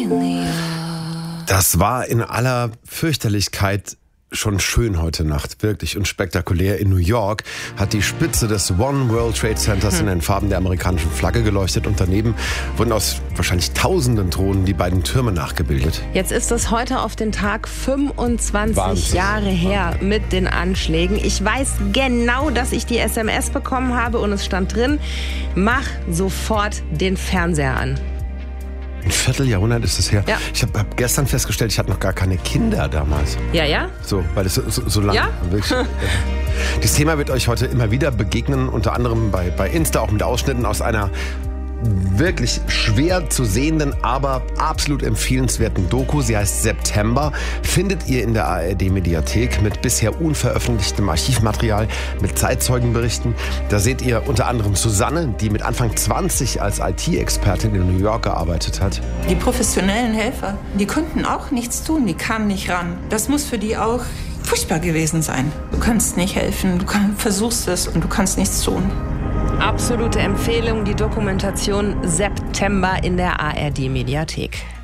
Das war in aller Fürchterlichkeit schon schön heute Nacht, wirklich und spektakulär. In New York hat die Spitze des One World Trade Centers in den Farben der amerikanischen Flagge geleuchtet und daneben wurden aus wahrscheinlich tausenden Drohnen die beiden Türme nachgebildet. Jetzt ist es heute auf den Tag 25 Wahnsinn. Jahre her mit den Anschlägen. Ich weiß genau, dass ich die SMS bekommen habe und es stand drin, mach sofort den Fernseher an. Ein Vierteljahrhundert ist es her. Ja. Ich habe gestern festgestellt, ich hatte noch gar keine Kinder damals. Ja? So, weil es so lange Ja? wirklich. Das Thema wird euch heute immer wieder begegnen, unter anderem bei Insta, auch mit Ausschnitten aus einer wirklich schwer zu sehenden, aber absolut empfehlenswerten Doku. Sie heißt September. Findet ihr in der ARD-Mediathek mit bisher unveröffentlichtem Archivmaterial, mit Zeitzeugenberichten. Da seht ihr unter anderem Susanne, die mit Anfang 20 als IT-Expertin in New York gearbeitet hat. Die professionellen Helfer, die konnten auch nichts tun, die kamen nicht ran. Das muss für die auch furchtbar gewesen sein. Du kannst nicht helfen, versuchst es und du kannst nichts tun. Absolute Empfehlung, die Dokumentation September in der ARD-Mediathek.